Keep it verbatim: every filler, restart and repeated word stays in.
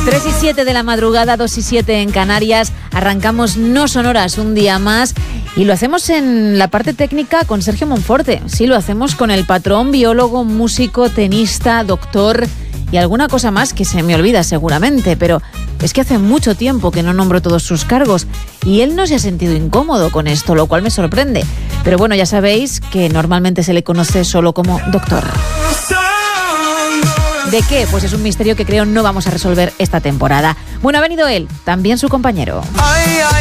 tres y siete de la madrugada, dos y siete en Canarias. Arrancamos No Sonoras un día más y lo hacemos en la parte técnica con Sergio Monforte. Sí, lo hacemos con el patrón, biólogo, músico, tenista, doctor y alguna cosa más que se me olvida seguramente, pero es que hace mucho tiempo que no nombro todos sus cargos y él no se ha sentido incómodo con esto, lo cual me sorprende. Pero bueno, ya sabéis que normalmente se le conoce solo como doctor. ¿De qué? Pues es un misterio que creo no vamos a resolver esta temporada. Bueno, ha venido él, también su compañero. Ay, ay.